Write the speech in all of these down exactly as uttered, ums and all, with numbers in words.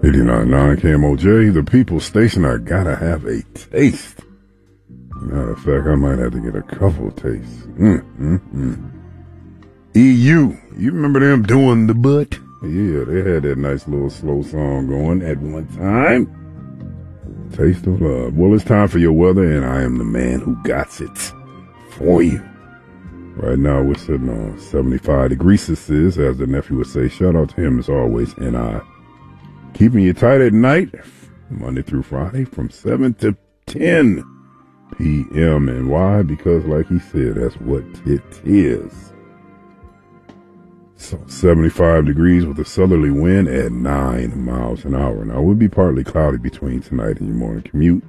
eighty-nine point nine K M O J, the People's Station. I gotta have a taste. Matter of fact, I might have to get a couple tastes. Mm, mm, mm. E U, you remember them doing the butt? Yeah, they had that nice little slow song going at one time. Taste of Love. Well, it's time for your weather, and I am the man who got it for you. Right now, we're sitting on seventy-five degrees, this is, as the nephew would say. Shout out to him as always, and I keeping you tight at night, Monday through Friday, from seven to ten p.m. And why? Because, like he said, that's what it is. So, seventy-five degrees with a southerly wind at nine miles an hour. Now, it will be partly cloudy between tonight and your morning commute,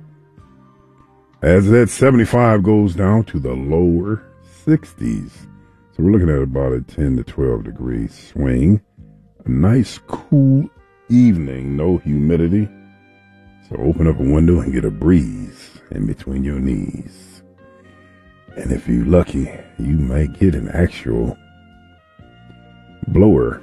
as that seventy-five goes down to the lower sixties. So, we're looking at about a ten to twelve degree swing. A nice, cool evening, no humidity. So open up a window and get a breeze in between your knees. And if you're lucky, you might get an actual blower.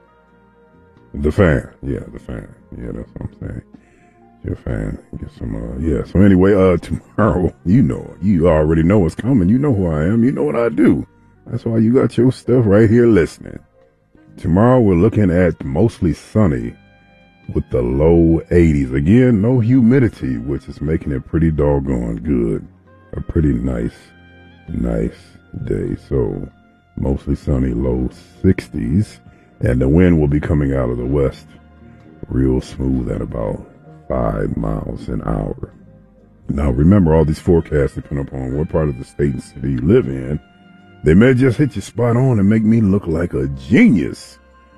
The fan. Yeah, the fan. Yeah, that's what I'm saying. Your fan. Get some, uh, yeah. So anyway, uh, tomorrow, you know, you already know what's coming. You know who I am. You know what I do. That's why you got your stuff right here listening. Tomorrow we're looking at mostly sunny with the low eighties. Again, no humidity, which is making it pretty doggone good. A pretty nice, nice day. So, mostly sunny, low sixties. And the wind will be coming out of the west real smooth at about five miles an hour. Now, remember, all these forecasts depend upon what part of the state and city you live in. They may just hit you spot on and make me look like a genius.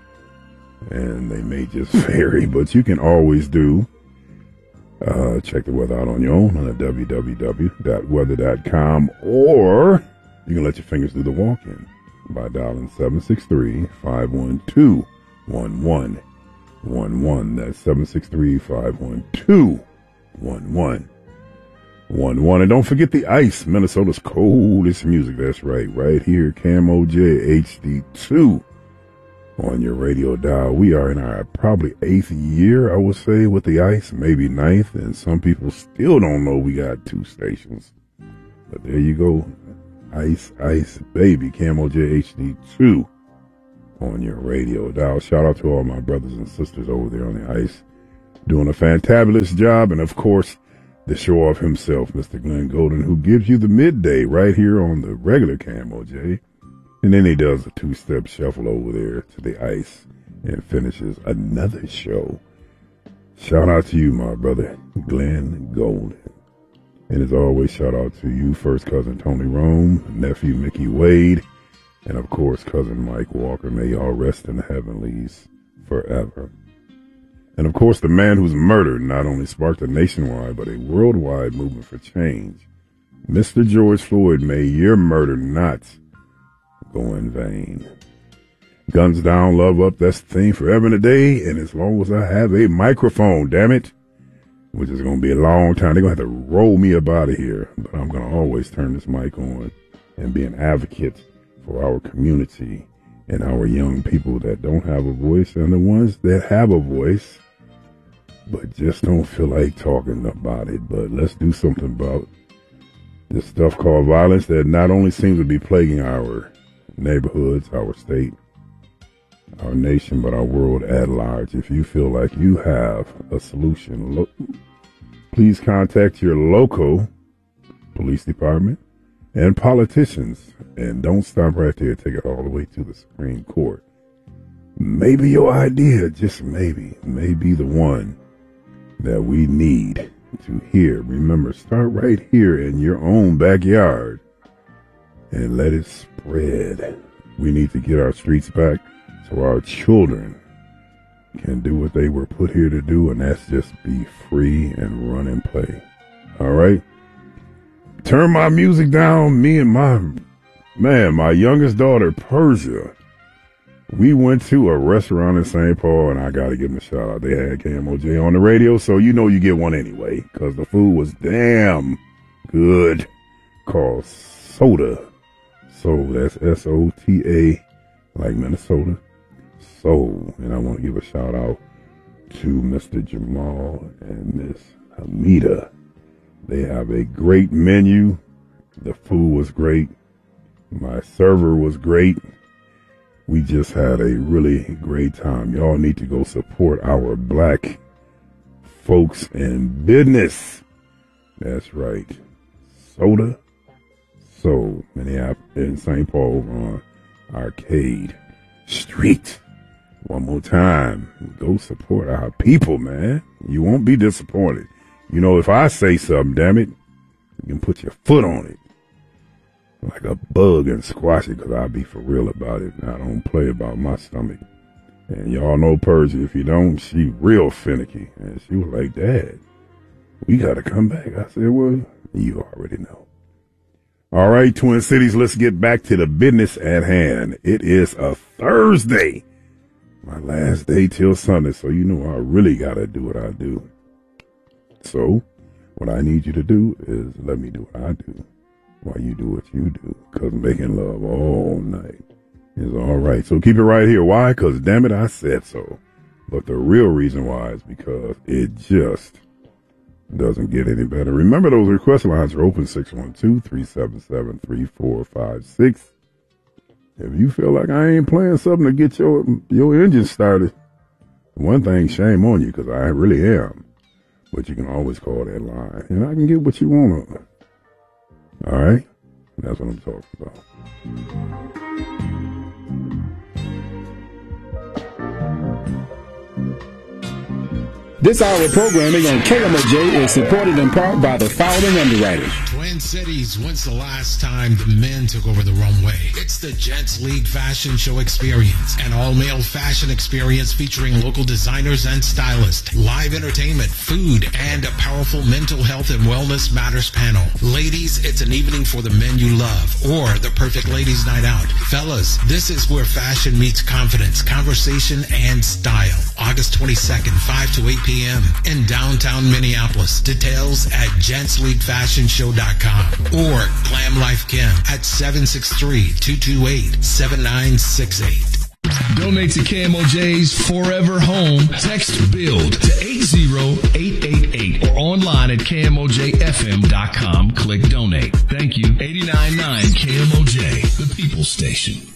And they may just vary, but you can always do, uh, check the weather out on your own on w w w dot weather dot com, or you can let your fingers do the walk-in by dialing seven six three, five one two, one one one one. That's seven six three, five one two, one one one one. And don't forget the ice, Minnesota's coldest music. That's right, right here, K M O J H D two. On your radio dial. We are in our probably eighth year, I would say, with the ice, maybe ninth, and some people still don't know we got two stations. But there you go. Ice, ice, baby, K M O J H D two on your radio dial. Shout out to all my brothers and sisters over there on the ice, doing a fantabulous job. And of course, the show off himself, Mister Glenn Golden, who gives you the midday right here on the regular K M O J. And then he does a two-step shuffle over there to the ice and finishes another show. Shout out to you, my brother, Glenn Golden. And as always, shout out to you, first cousin Tony Rome, nephew Mickey Wade, and of course, cousin Mike Walker. May y'all rest in the heavenlies forever. And of course, the man whose murder not only sparked a nationwide, but a worldwide movement for change. Mister George Floyd, may your murder not go in vain. Guns down, love up, that's the thing forever and a day, and as long as I have a microphone, damn it, which is going to be a long time, they're going to have to roll me up out of here, but I'm going to always turn this mic on and be an advocate for our community and our young people that don't have a voice, and the ones that have a voice but just don't feel like talking about it. But let's do something about this stuff called violence that not only seems to be plaguing our neighborhoods, our state, our nation, but our world at large. If you feel like you have a solution, lo- please contact your local police department and politicians. And don't stop right there. Take it all the way to the Supreme Court. Maybe your idea, just maybe, may be the one that we need to hear. Remember, start right here in your own backyard and let it spread. We need to get our streets back so our children can do what they were put here to do, and that's just be free and run and play. All right? Turn my music down. Me and my, man, my youngest daughter, Persia, we went to a restaurant in Saint Paul, and I got to give them a shout out. They had K M O J on the radio, so you know you get one anyway, because the food was damn good. Called Soda. So that's S O T A, like Minnesota. Soul. And I want to give a shout out to Mister Jamal and Miss Hamida. They have a great menu. The food was great. My server was great. We just had a really great time. Y'all need to go support our black folks in business. That's right. Soda Soul, Minneapolis, in Saint Paul on Arcade Street. One more time. Go support our people, man. You won't be disappointed. You know, if I say something, damn it, you can put your foot on it. Like a bug and squash it, because I'll be for real about it. I don't play about my stomach. And y'all know Persia. If you don't, she real finicky. And she was like, Dad, we got to come back. I said, well, you already know. All right, Twin Cities, let's get back to the business at hand. It is a Thursday. My last day till Sunday, so you know I really got to do what I do. So what I need you to do is let me do what I do while you do what you do, because making love all night is all right. So keep it right here. Why? Because damn it, I said so. But the real reason why is because it just doesn't get any better. Remember, those request lines are open, six one two, three seven seven, three four five six. If you feel like I ain't playing something to get your your engine started, one thing, shame on you, because I really am. But you can always call that line, and I can get what you want on. All right? That's what I'm talking about. This hour of programming on K M O J is supported in part by the following underwriters. Twin Cities, when's the last time the men took over the runway? It's the Gents League Fashion Show Experience, an all-male fashion experience featuring local designers and stylists, live entertainment, food, and a powerful mental health and wellness matters panel. Ladies, it's an evening for the men you love, or the perfect ladies' night out. Fellas, this is where fashion meets confidence, conversation, and style. August twenty-second, five to eight p.m. in downtown Minneapolis. Details at gents league fashion show dot com or Glam Life Kim at seven six three, two two eight, seven nine six eight. Donate to K M O J's Forever Home. Text BUILD to eight zero eight eight eight or online at K M O J F M dot com. Click donate. Thank you. eighty-nine point nine K M O J, the People's Station.